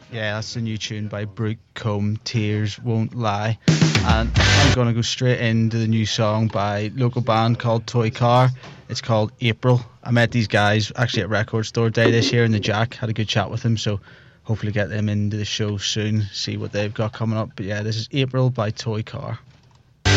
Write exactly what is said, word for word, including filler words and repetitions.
Yeah, that's the new tune by Brooke Combe, Tears Won't Lie. And I'm going to go straight into the new song by local band called Toy Car. It's called April. I met these guys actually at Record Store Day this year in the Jack. Had a good chat with them, so hopefully get them into the show soon, see what they've got coming up. But yeah, this is April by Toy Car.